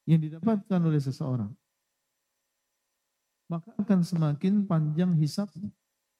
yang didapatkan oleh seseorang, maka akan semakin panjang hisabnya.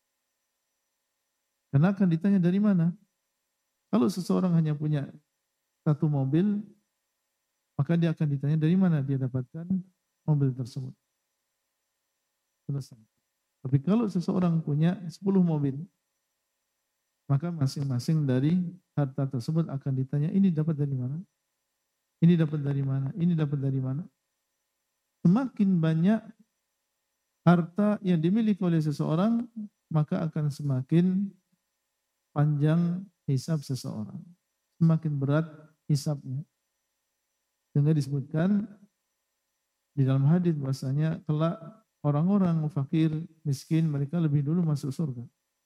Karena akan ditanya dari mana. Kalau seseorang hanya punya satu mobil, maka dia akan ditanya dari mana dia dapatkan mobil tersebut. Selesai. Tapi kalau seseorang punya 10 mobil, maka masing-masing dari harta tersebut akan ditanya, ini dapat dari mana? Ini dapat dari mana? Ini dapat dari mana? Semakin banyak harta yang dimiliki oleh seseorang, maka akan semakin panjang hisab seseorang. Semakin berat hisabnya. Sehingga disebutkan di dalam hadis bahasanya kelak orang-orang fakir, miskin, mereka lebih dulu masuk surga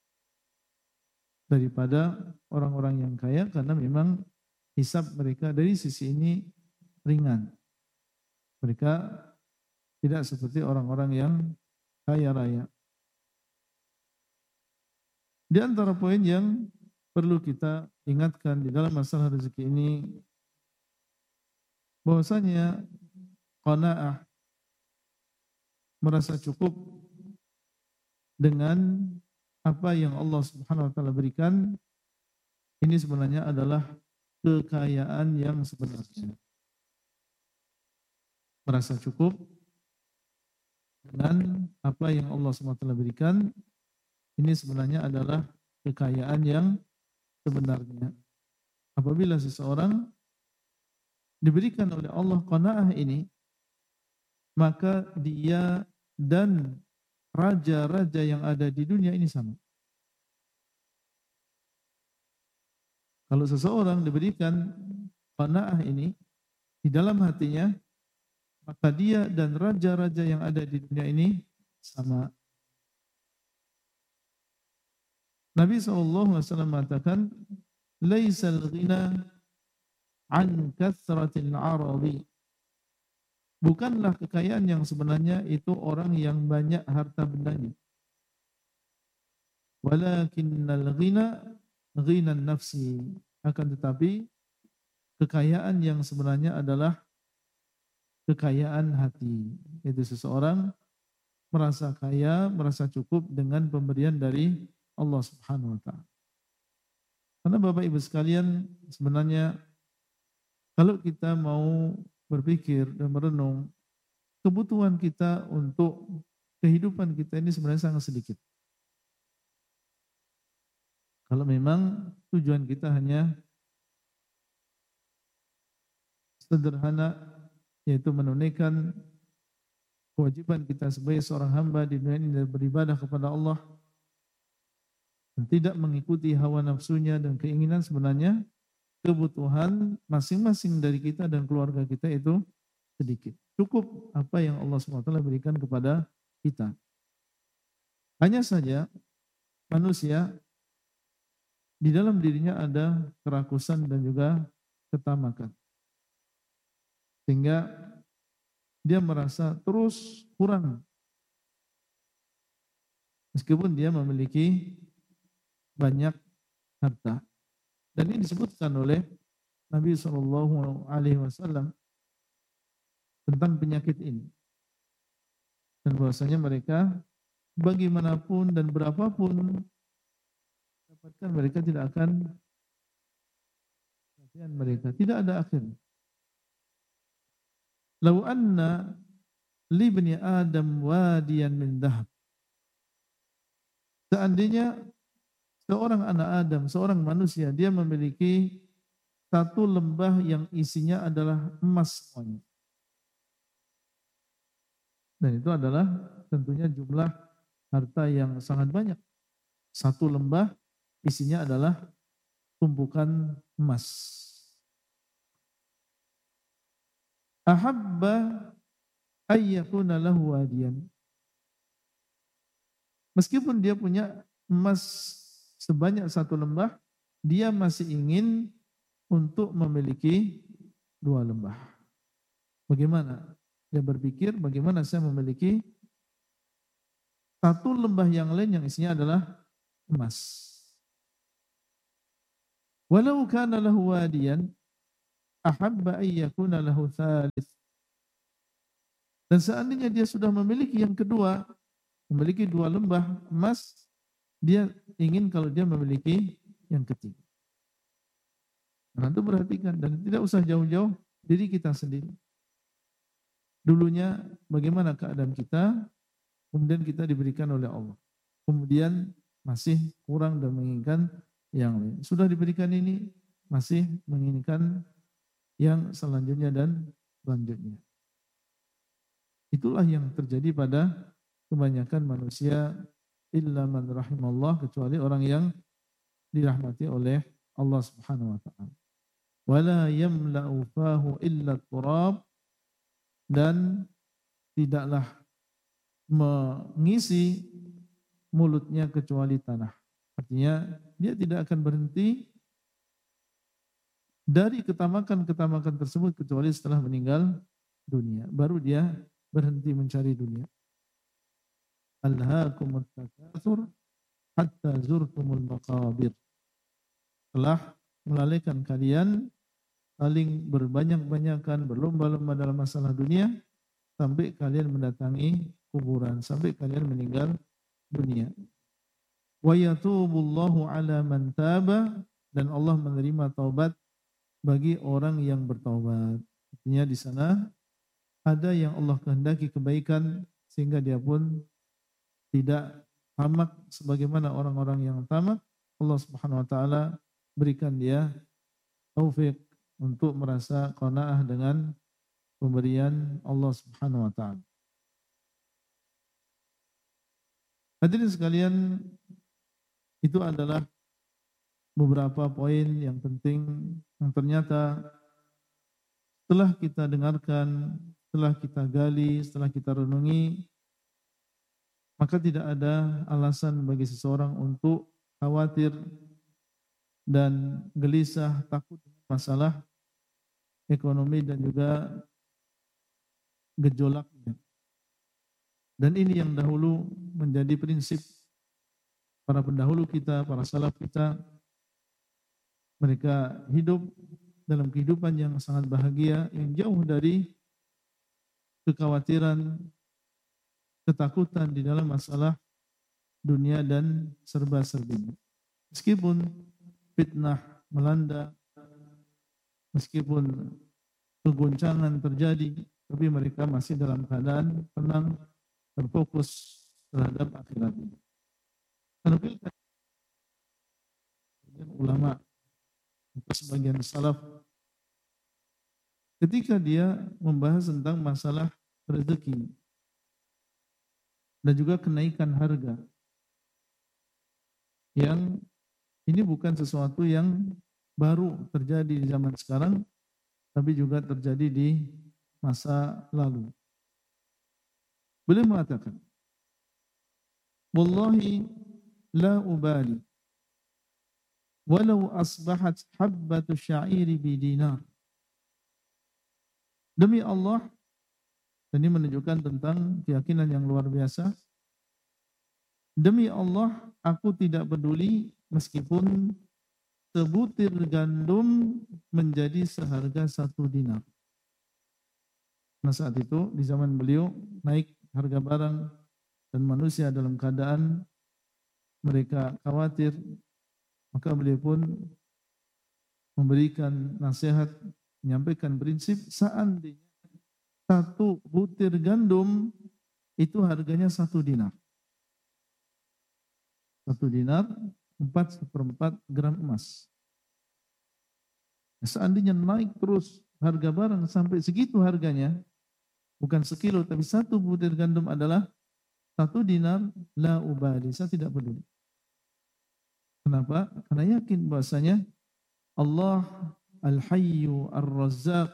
daripada orang-orang yang kaya, karena memang hisab mereka dari sisi ini ringan. Mereka tidak seperti orang-orang yang kaya raya. Di antara poin yang perlu kita ingatkan di dalam masalah rezeki ini, bahwasanya qanaah, merasa cukup dengan apa yang Allah Subhanahu wa taala berikan, ini sebenarnya adalah kekayaan yang sebenarnya. Merasa cukup dengan apa yang Allah Subhanahu wa taala berikan, ini sebenarnya adalah kekayaan yang sebenarnya. Apabila seseorang diberikan oleh Allah qanaah ini, maka dia dan raja-raja yang ada di dunia ini sama. Kalau seseorang diberikan qanaah ini di dalam hatinya, maka dia dan raja-raja yang ada di dunia ini sama. Nabi SAW mengatakan, laisal ghina an kathratil arabi. Bukanlah kekayaan yang sebenarnya itu orang yang banyak harta bendanya. Walakinnal ghina ghinan nafsi. Akan tetapi kekayaan yang sebenarnya adalah kekayaan hati. Itu seseorang merasa kaya, merasa cukup dengan pemberian dari Allah Subhanahu wa taala. Karena Bapak Ibu sekalian, sebenarnya kalau kita mau berpikir dan merenung, kebutuhan kita untuk kehidupan kita ini sebenarnya sangat sedikit. Kalau memang tujuan kita hanya sederhana, yaitu menunaikan kewajiban kita sebagai seorang hamba di dunia ini dan beribadah kepada Allah, dan tidak mengikuti hawa nafsunya dan keinginan, sebenarnya kebutuhan masing-masing dari kita dan keluarga kita itu sedikit. Cukup apa yang Allah SWT berikan kepada kita. Hanya saja manusia di dalam dirinya ada kerakusan dan juga ketamakan. Sehingga dia merasa terus kurang. Meskipun dia memiliki banyak harta. Dan ini disebutkan oleh Nabi SAW tentang penyakit ini. Dan bahwasanya mereka bagaimanapun dan berapapun dapatkan, mereka tidak akan mereka tidak ada akhir. Lau anna li bani Adam wadiyan min dhahab. Seandainya seorang anak Adam, seorang manusia, dia memiliki satu lembah yang isinya adalah emas semuanya. Dan itu adalah tentunya jumlah harta yang sangat banyak. Satu lembah isinya adalah tumpukan emas. Ahabba ayyakuna lahu wadiyan. Meskipun dia punya emas sebanyak satu lembah, dia masih ingin untuk memiliki dua lembah. Bagaimana? Dia berpikir, bagaimana saya memiliki satu lembah yang lain yang isinya adalah emas. Walau kana lahu wadiyan, ahabba ayyakuna lahu thalith. Dan seandainya dia sudah memiliki yang kedua, memiliki 2 lembah emas, dia ingin kalau dia memiliki yang ketiga. Nah, itu perhatikan dan tidak usah jauh-jauh diri kita sendiri. Dulunya bagaimana keadaan kita, kemudian kita diberikan oleh Allah. Kemudian masih kurang dan menginginkan yang lain. Sudah diberikan ini, masih menginginkan yang selanjutnya dan selanjutnya. Itulah yang terjadi pada kebanyakan manusia, illa man rahimallah, kecuali orang yang dirahmati oleh Allah Subhanahu wa taala. Wala yamla'u fahu illa turab, dan tidaklah mengisi mulutnya kecuali tanah. Artinya dia tidak akan berhenti dari ketamakan-ketamakan tersebut kecuali setelah meninggal dunia. Baru dia berhenti mencari dunia. Alhaakumut takatsur hatta zurtumul maqabir. Telah melalaikan kalian saling berbanyak-banyakan, berlomba-lomba dalam masalah dunia sampai kalian mendatangi kuburan, sampai kalian meninggal dunia. Wa yatubullahu ala man taba, dan Allah menerima taubat bagi orang yang bertaubat. Artinya di sana ada yang Allah kehendaki kebaikan sehingga dia pun tidak tamak sebagaimana orang-orang yang tamak. Allah Subhanahu wa taala berikan dia taufik untuk merasa qanaah dengan pemberian Allah Subhanahu wa taala. Hadirin sekalian, itu adalah beberapa poin yang penting yang ternyata setelah kita dengarkan, setelah kita gali, setelah kita renungi, maka tidak ada alasan bagi seseorang untuk khawatir dan gelisah, takut dengan masalah ekonomi dan juga gejolaknya. Dan ini yang dahulu menjadi prinsip para pendahulu kita, para salaf kita. Mereka hidup dalam kehidupan yang sangat bahagia, yang jauh dari kekhawatiran, ketakutan di dalam masalah dunia dan serba-serbinya. Meskipun fitnah melanda, meskipun kegoncangan terjadi, tapi mereka masih dalam keadaan tenang, terfokus terhadap akhirat ini. Menukilkan ulama, sebagian salaf, ketika dia membahas tentang masalah rezeki dan juga kenaikan harga, yang ini bukan sesuatu yang baru terjadi di zaman sekarang, tapi juga terjadi di masa lalu. Beliau mengatakan, wallahi la ubali walau asbahat habbatu sya'iri bidinar. Demi Allah, dan ini menunjukkan tentang keyakinan yang luar biasa. Demi Allah, aku tidak peduli meskipun sebutir gandum menjadi seharga 1 dinar. Nah saat itu di zaman beliau naik harga barang dan manusia dalam keadaan mereka khawatir, maka beliau pun memberikan nasihat, menyampaikan prinsip, seandainya 1 butir gandum itu harganya 1 dinar. 1 dinar 4/4 gram emas. Seandainya naik terus harga barang sampai segitu harganya, bukan sekilo tapi 1 butir gandum adalah 1 dinar, la ubali, saya tidak peduli. Kenapa? Karena yakin bahasanya Allah Al-Hayyu Ar-Razzaq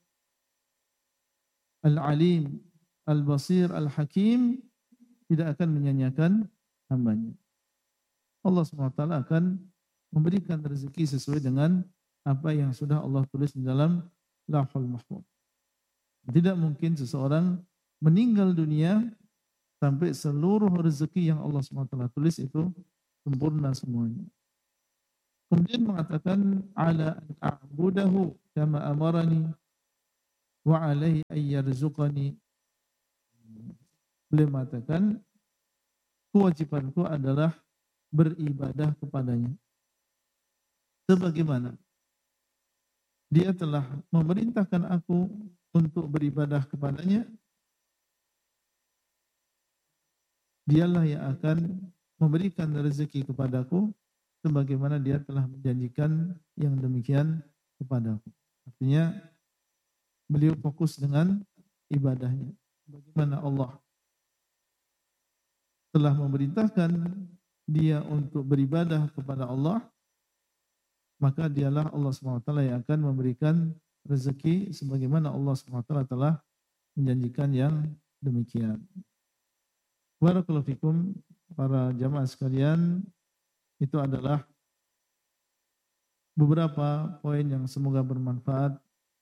Al-Alim Al-Basir Al-Hakim tidak akan menyanyiakan hambanya. Allah SWT akan memberikan rezeki sesuai dengan apa yang sudah Allah tulis di dalam Lauhul Mahfuz. Tidak mungkin seseorang meninggal dunia sampai seluruh rezeki yang Allah SWT tulis itu sempurna semuanya. Kemudian mengatakan ala an a'budahu kama amarani wa alaihi ayyarzuqani Beliau mengatakan, kewajibanku adalah beribadah kepadanya. Sebagaimana dia telah memerintahkan aku untuk beribadah kepadanya, dialah yang akan memberikan rezeki kepadaku sebagaimana dia telah menjanjikan yang demikian kepadaku. Artinya beliau fokus dengan ibadahnya. Bagaimana Allah telah memerintahkan dia untuk beribadah kepada Allah, maka dialah Allah SWT yang akan memberikan rezeki sebagaimana Allah SWT telah menjanjikan yang demikian. Barakallahu fikum para jamaah sekalian, itu adalah beberapa poin yang semoga bermanfaat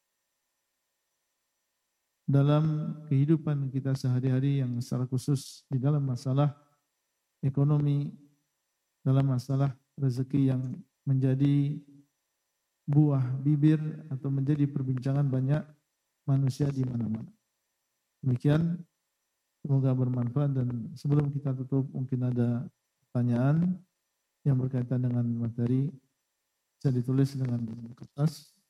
dalam kehidupan kita sehari-hari, yang secara khusus di dalam masalah ekonomi, dalam masalah rezeki yang menjadi buah bibir atau menjadi perbincangan banyak manusia di mana-mana. Demikian, semoga bermanfaat, dan sebelum kita tutup mungkin ada pertanyaan yang berkaitan dengan materi, bisa ditulis dengan kertas.